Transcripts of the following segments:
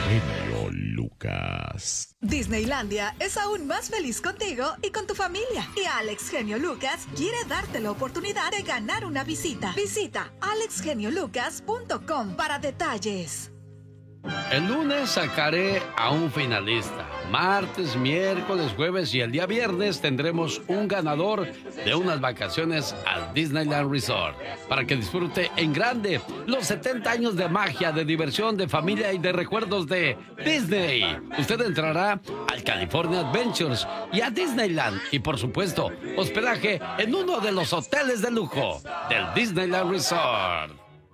genio Lucas. Disneylandia es aún más feliz contigo y con tu familia. Y Alex Genio Lucas quiere darte la oportunidad de ganar una visita. Visita alexgeniolucas.com para detalles. El lunes sacaré a un finalista. Martes, miércoles, jueves y el día viernes tendremos un ganador de unas vacaciones al Disneyland Resort para que disfrute en grande los 70 años de magia, de diversión, de familia y de recuerdos de Disney. Usted entrará al California Adventures y a Disneyland y por supuesto hospedaje en uno de los hoteles de lujo del Disneyland Resort.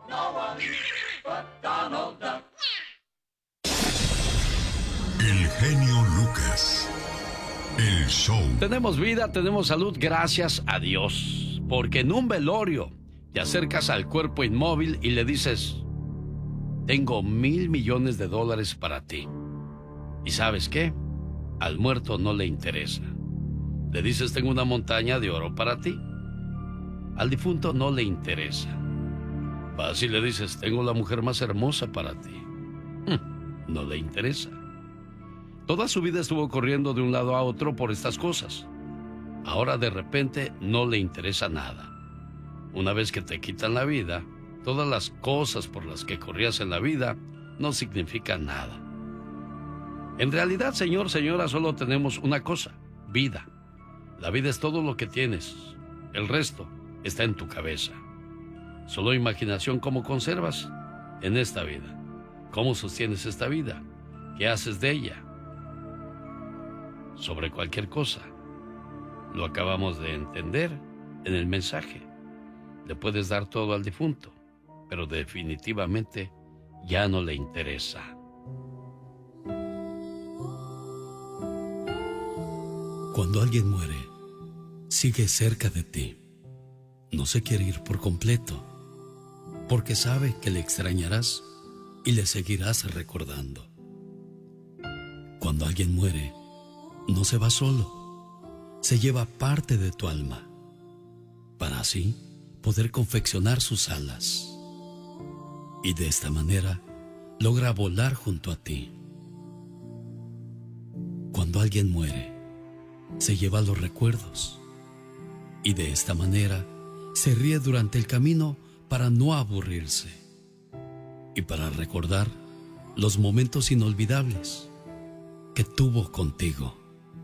El genio Lucas. El show. Tenemos vida, tenemos salud, gracias a Dios. Porque en un velorio te acercas al cuerpo inmóvil y le dices: tengo $1,000 millones para ti. ¿Y sabes qué? Al muerto no le interesa. Le dices: tengo una montaña de oro para ti. Al difunto no le interesa. Vas y le dices: tengo la mujer más hermosa para ti. No le interesa. Toda su vida estuvo corriendo de un lado a otro por estas cosas. Ahora de repente no le interesa nada. Una vez que te quitan la vida, todas las cosas por las que corrías en la vida no significan nada. En realidad, señor, señora, solo tenemos una cosa: vida. La vida es todo lo que tienes. El resto está en tu cabeza. Solo imaginación cómo conservas en esta vida. ¿Cómo sostienes esta vida? ¿Qué haces de ella? Sobre cualquier cosa. Lo acabamos de entender en el mensaje. Le puedes dar todo al difunto, pero definitivamente ya no le interesa. Cuando alguien muere, sigue cerca de ti. No se quiere ir por completo, porque sabe que le extrañarás y le seguirás recordando. Cuando alguien muere, no se va solo, se lleva parte de tu alma, para así poder confeccionar sus alas. Y de esta manera logra volar junto a ti. Cuando alguien muere, se lleva los recuerdos. Y de esta manera se ríe durante el camino para no aburrirse. Y para recordar los momentos inolvidables que tuvo contigo.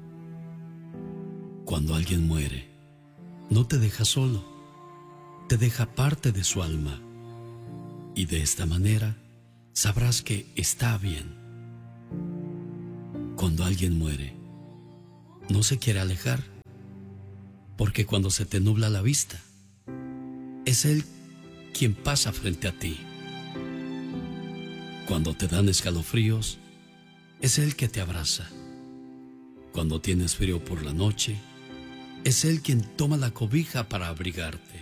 Cuando alguien muere, no te deja solo, te deja parte de su alma. Y de esta manera sabrás que está bien. Cuando alguien muere, no se quiere alejar, porque cuando se te nubla la vista, es él quien pasa frente a ti. Cuando te dan escalofríos, es él que te abraza. Cuando tienes frío por la noche, es él quien toma la cobija para abrigarte.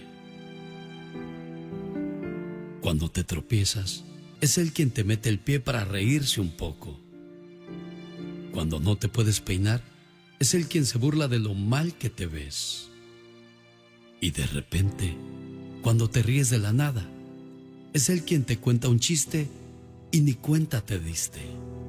Cuando te tropiezas, es él quien te mete el pie para reírse un poco. Cuando no te puedes peinar, es él quien se burla de lo mal que te ves. Y de repente, cuando te ríes de la nada, es él quien te cuenta un chiste y ni cuenta te diste.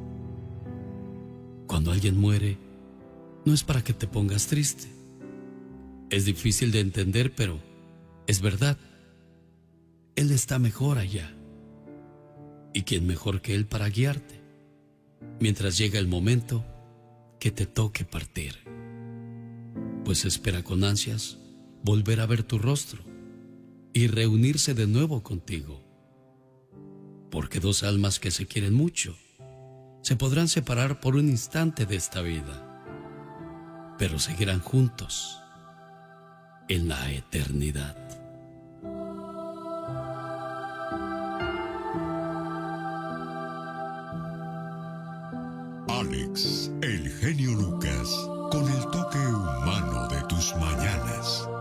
Cuando alguien muere, no es para que te pongas triste. Es difícil de entender, pero es verdad. Él está mejor allá. ¿Y quién mejor que él para guiarte? Mientras llega el momento que te toque partir. Pues espera con ansias volver a ver tu rostro y reunirse de nuevo contigo. Porque dos almas que se quieren mucho se podrán separar por un instante de esta vida, pero seguirán juntos en la eternidad. Alex, el genio Lucas, con el toque humano de tus mañanas.